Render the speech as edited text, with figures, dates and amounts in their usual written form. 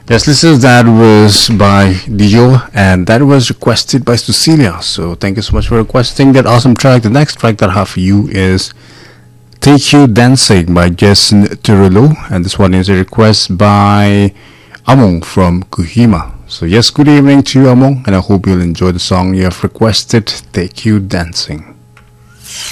Yes, listeners, that was by Dio, and that was requested by Cecilia. So thank you so much for requesting that awesome track. The next track that I have for you is Take You Dancing by Jason Derulo, and this one is a request by Among from Kohima. So yes, good evening to you, Among, and I hope you'll enjoy the song you have requested, Take You Dancing.